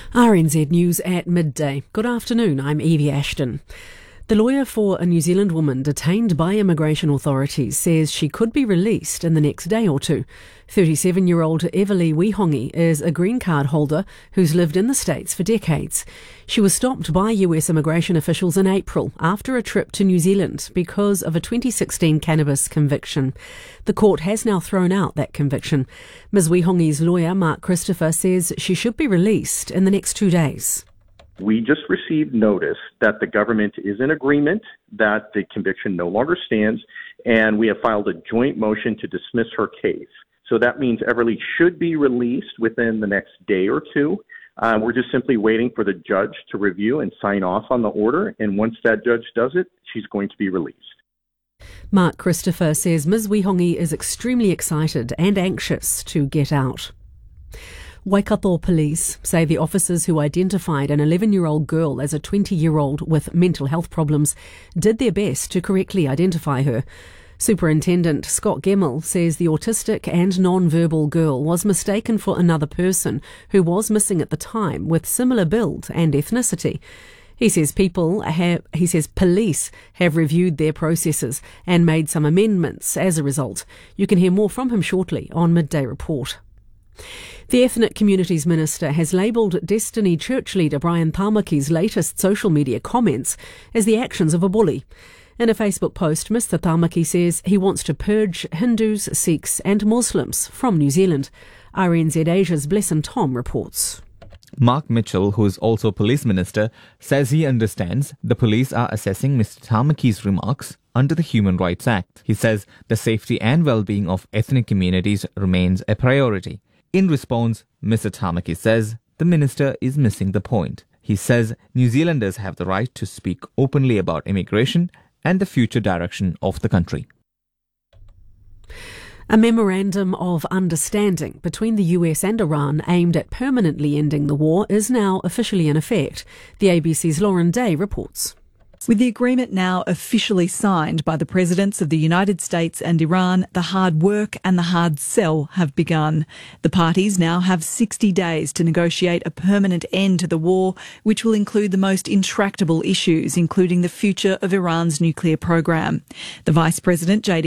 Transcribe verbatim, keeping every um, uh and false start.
R N Z News at midday. Good afternoon, I'm Evie Ashton. The lawyer for a New Zealand woman detained by immigration authorities says she could be released in the next day or two. thirty-seven-year-old Everly Wihongi is a green card holder who's lived in the States for decades. She was stopped by U S immigration officials in April after a trip to New Zealand because of a twenty sixteen cannabis conviction. The court has now thrown out that conviction. Miz Wihongi's lawyer, Mark Christopher, says she should be released in the next two days. We just received notice that the government is in agreement that the conviction no longer stands, and we have filed a joint motion to dismiss her case. So that means Everly should be released within the next day or two. Uh, we're just simply waiting for the judge to review and sign off on the order, and once that judge does it, she's going to be released. Mark Christopher says Miz Wihongi is extremely excited and anxious to get out. Waikato police say the officers who identified an eleven-year-old girl as a twenty-year-old with mental health problems did their best to correctly identify her. Superintendent Scott Gemmell says the autistic and non-verbal girl was mistaken for another person who was missing at the time with similar build and ethnicity. He says people have, he says police have reviewed their processes and made some amendments as a result. You can hear more from him shortly on Midday Report. The Ethnic Communities Minister has labelled Destiny Church leader Brian Tāmaki's latest social media comments as the actions of a bully. In a Facebook post, Mister Tāmaki says he wants to purge Hindus, Sikhs and Muslims from New Zealand. R N Z Asia's Blesson Tom reports. Mark Mitchell, who is also Police Minister, says he understands the police are assessing Mister Tāmaki's remarks under the Human Rights Act. He says the safety and well-being of ethnic communities remains a priority. In response, Mister Tāmaki says the minister is missing the point. He says New Zealanders have the right to speak openly about immigration and the future direction of the country. A memorandum of understanding between the U S and Iran aimed at permanently ending the war is now officially in effect. The A B C's Lauren Day reports. With the agreement now officially signed by the presidents of the United States and Iran, the hard work and the hard sell have begun. The parties now have sixty days to negotiate a permanent end to the war, which will include the most intractable issues, including the future of Iran's nuclear program. The Vice President, J D